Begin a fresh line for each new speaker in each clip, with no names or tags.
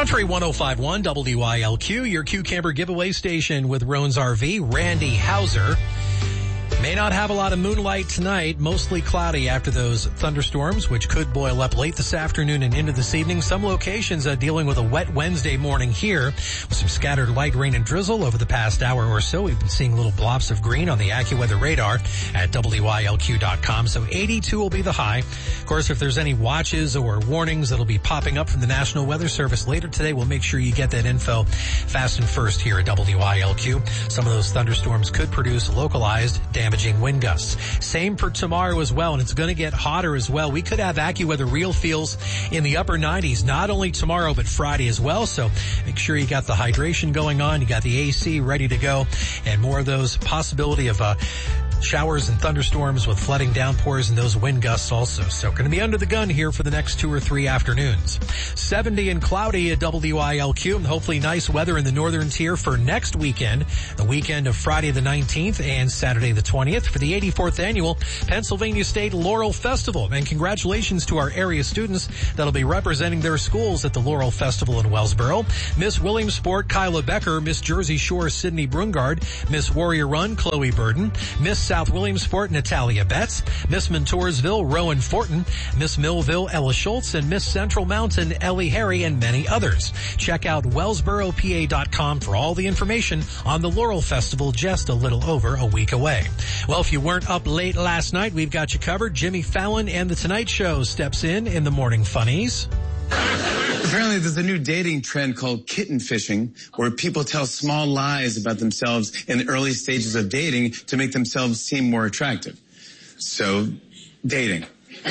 Country 105.1 WILQ, your Q Camper giveaway station with Roan's RV, Randy Hauser. May not have a lot of moonlight tonight, mostly cloudy after those thunderstorms, which could boil up late this afternoon and into this evening. Some locations dealing with a wet Wednesday morning here with some scattered light rain and drizzle over the past hour or so. We've been seeing little blobs of green on the AccuWeather radar at WILQ.com. So 82 will be the high. Of course, if there's any watches or warnings that'll be popping up from the National Weather Service later today, we'll make sure you get that info fast and first here at WILQ. Some of those thunderstorms could produce localized damaging wind gusts. Same for tomorrow as well, and it's going to get hotter as well. We could have AccuWeather real feels in the upper 90s, not only tomorrow, but Friday as well. So make sure you got the hydration going on, you got the AC ready to go, and more of those possibility of showers and thunderstorms with flooding downpours and those wind gusts also. So going to be under the gun here for the next 2 or 3 afternoons. 70 and cloudy at WILQ, and hopefully nice weather in the northern tier for next weekend, the weekend of Friday the 19th and Saturday the 20th for the 84th annual Pennsylvania State Laurel Festival. And congratulations to our area students that'll be representing their schools at the Laurel Festival in Wellsboro. Miss Williamsport, Kyla Becker. Miss Jersey Shore, Sydney Brungard. Miss Warrior Run, Chloe Burden. Miss South Williamsport, Natalia Betts. Miss Montoursville, Rowan Fortin. Miss Millville, Ella Schultz. And Miss Central Mountain, Ellie Harry, and many others. Check out wellsboropa.com for all the information on the Laurel Festival just a little over a week away. Well, if you weren't up late last night, we've got you covered. Jimmy Fallon and The Tonight Show steps in the Morning Funnies.
Apparently there's a new dating trend called kitten fishing, where people tell small lies about themselves in the early stages of dating to make themselves seem more attractive. So, dating.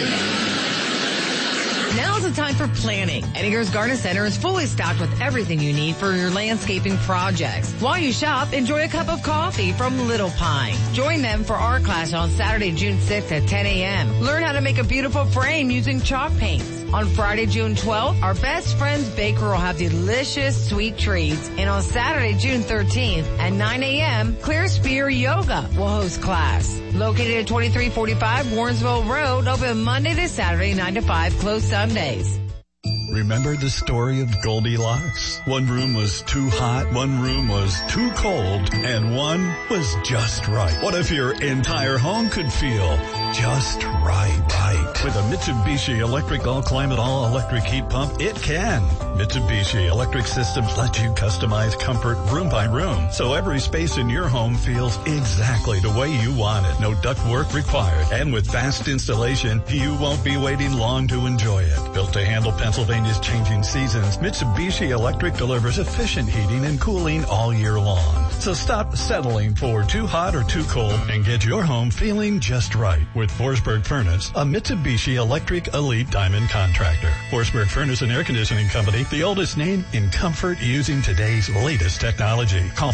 Now's the time for planning. Edgar's Garden Center is fully stocked with everything you need for your landscaping projects. While you shop, enjoy a cup of coffee from Little Pine. Join them for art class on Saturday, June 6th at 10 a.m. Learn how to make a beautiful frame using chalk paints. On Friday, June 12th, our Best Friends Baker will have delicious sweet treats. And on Saturday, June 13th at 9 a.m., Clear Spear Yoga will host class. Located at 2345 Warrensville Road, open Monday to Saturday, 9 to 5, closed Sundays.
Remember the story of Goldilocks? One room was too hot, one room was too cold, and one was just right. What if your entire home could feel just right? With a Mitsubishi Electric All-Climate All-Electric Heat Pump, it can. Mitsubishi Electric Systems let you customize comfort room by room, so every space in your home feels exactly the way you want it. No ductwork required. And with fast installation, you won't be waiting long to enjoy it. Built to handle Pennsylvania's changing seasons, Mitsubishi Electric delivers efficient heating and cooling all year long. So stop settling for too hot or too cold and get your home feeling just right with Forsberg Furnace, a Mitsubishi Electric Elite Diamond contractor. Forsberg Furnace and Air Conditioning Company, the oldest name in comfort using today's latest technology. Call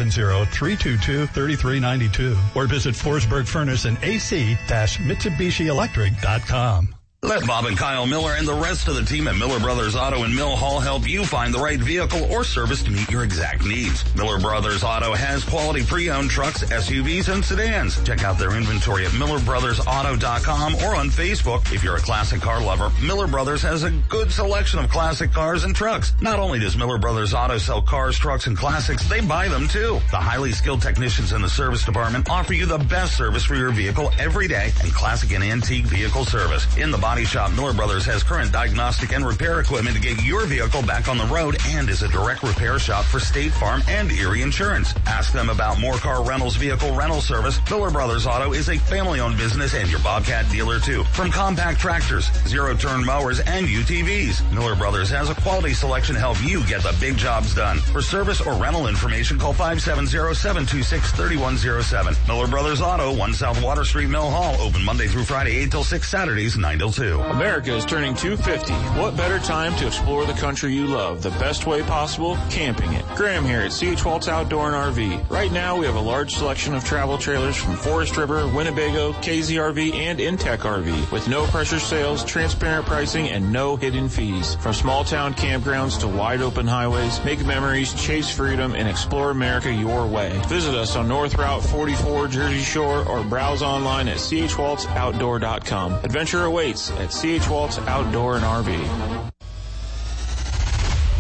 570-322-3392 or visit Forsberg Furnace and AC-MitsubishiElectric.com.
Let Bob and Kyle Miller and the rest of the team at Miller Brothers Auto in Mill Hall help you find the right vehicle or service to meet your exact needs. Miller Brothers Auto has quality pre-owned trucks, SUVs, and sedans. Check out their inventory at MillerBrothersAuto.com or on Facebook. If you're a classic car lover, Miller Brothers has a good selection of classic cars and trucks. Not only does Miller Brothers Auto sell cars, trucks, and classics, they buy them too. The highly skilled technicians in the service department offer you the best service for your vehicle every day and classic and antique vehicle service. In the body shop, Miller Brothers has current diagnostic and repair equipment to get your vehicle back on the road and is a direct repair shop for State Farm and Erie Insurance. Ask them about More Car Rentals vehicle rental service. Miller Brothers Auto is a family-owned business and your Bobcat dealer too. From compact tractors, zero-turn mowers, and UTVs, Miller Brothers has a quality selection to help you get the big jobs done. For service or rental information, call 570-726-3107. Miller Brothers Auto, 1 South Water Street, Mill Hall, open Monday through Friday, 8 till 6, Saturdays, 9 till 2.
America is turning 250. What better time to explore the country you love? The best way possible? Camping it. Graham here at C.H. Waltz Outdoor and RV. Right now, we have a large selection of travel trailers from Forest River, Winnebago, KZRV, and Intech RV with no pressure sales, transparent pricing, and no hidden fees. From small town campgrounds to wide open highways, make memories, chase freedom, and explore America your way. Visit us on North Route 44, Jersey Shore, or browse online at chwaltzoutdoor.com. Adventure awaits at C.H. Waltz Outdoor and RV.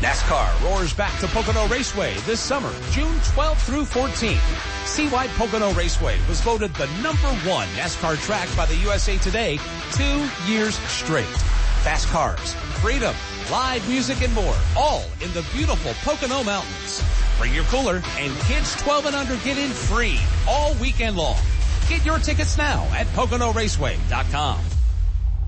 NASCAR roars back to Pocono Raceway this summer, June 12th through 14th. See why Pocono Raceway was voted the #1 NASCAR track by the USA Today 2 years straight. Fast cars, freedom, live music, and more, all in the beautiful Pocono Mountains. Bring your cooler, and kids 12 and under get in free all weekend long. Get your tickets now at PoconoRaceway.com.